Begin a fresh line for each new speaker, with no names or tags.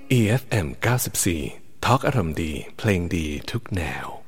EFM 94 ทอล์กอารมณ์ดีเพลงดีทุกแนว